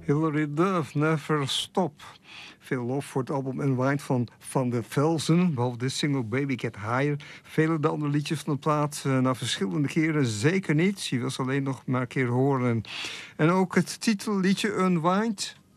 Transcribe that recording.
Hilary Duff, Never Stop. Veel lof voor het album Unwind van de Velzen. Behalve de single Baby Get Higher. Vele de andere liedjes van de plaat na verschillende keren zeker niet. Je wil ze alleen nog maar een keer horen. En ook het titelliedje Unwind